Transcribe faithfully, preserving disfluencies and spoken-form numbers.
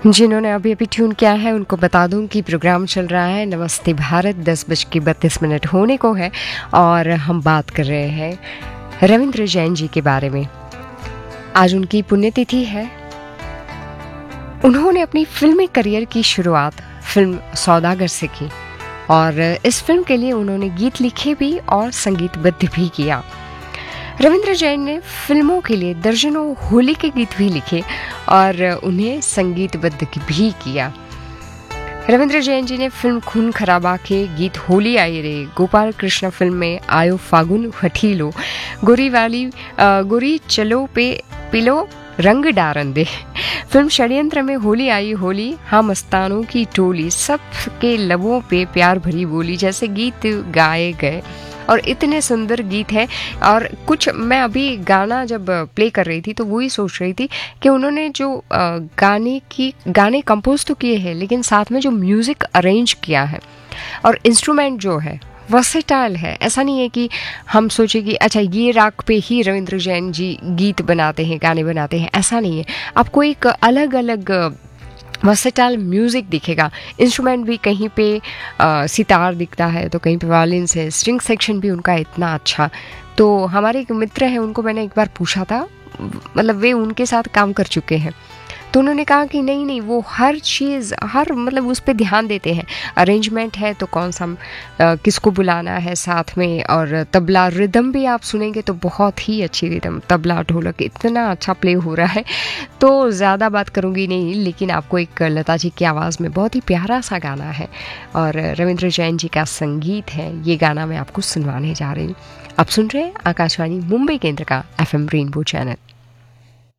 जिन्होंने अभी अभी ट्यून किया है उनको बता दूं कि प्रोग्राम चल रहा है नमस्ते भारत। दस बज के बत्तीस मिनट होने को है और हम बात कर रहे हैं रविंद्र जैन जी के बारे में। आज उनकी पुण्यतिथि है। उन्होंने अपनी फिल्मी करियर की शुरुआत फिल्म सौदागर से की और इस फिल्म के लिए उन्होंने गीत लिखे भी और संगीतबद्ध भी किया। रविंद्र जैन ने फिल्मों के लिए दर्जनों होली के गीत भी लिखे और उन्हें संगीतबद्ध भी किया। रविंद्र जैन जी ने फिल्म खून खराबा के गीत होली आई रे, गोपाल कृष्ण फिल्म में आयो फागुन हठीलो, गोरी वाली गोरी चलो पे पिलो रंग डारन दे, फिल्म षड्यंत्र में होली आई होली, हाँ मस्तानों की टोली, सबके लबों पे प्यार भरी बोली जैसे गीत गाए गए और इतने सुंदर गीत हैं। और कुछ मैं अभी गाना जब प्ले कर रही थी तो वही सोच रही थी कि उन्होंने जो गाने की गाने कंपोज तो किए हैं लेकिन साथ में जो म्यूज़िक अरेंज किया है और इंस्ट्रूमेंट जो है वर्सेटाइल है। ऐसा नहीं है कि हम सोचे कि अच्छा ये राग पे ही रविंद्र जैन जी गीत बनाते हैं, गाने बनाते हैं, ऐसा नहीं है। आपको एक अलग अलग वर्सेटाइल म्यूज़िक दिखेगा। इंस्ट्रूमेंट भी कहीं पे आ, सितार दिखता है तो कहीं पे वायलिन्स है, स्ट्रिंग सेक्शन भी उनका इतना अच्छा। तो हमारे एक मित्र हैं, उनको मैंने एक बार पूछा था, मतलब वे उनके साथ काम कर चुके हैं, तो उन्होंने कहा कि नहीं नहीं वो हर चीज़ हर मतलब उस पर ध्यान देते हैं। अरेंजमेंट है तो कौन सा आ, किसको बुलाना है साथ में, और तबला रिदम भी आप सुनेंगे तो बहुत ही अच्छी रिदम, तबला ढोलक इतना अच्छा प्ले हो रहा है। तो ज़्यादा बात करूँगी नहीं, लेकिन आपको एक लता जी की आवाज़ में बहुत ही प्यारा सा गाना है और रविंद्र जैन जी का संगीत है, ये गाना मैं आपको सुनवाने जा रही हूँ। आप सुन रहे हैं आकाशवाणी मुंबई केंद्र का एफ एम रेनबो चैनल।